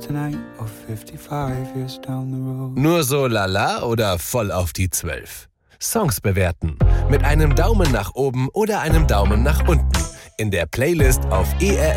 tonight or 55 years down the road. Nur so lala oder voll auf die 12? Songs bewerten. Mit einem Daumen nach oben oder einem Daumen nach unten. In der Playlist auf ERF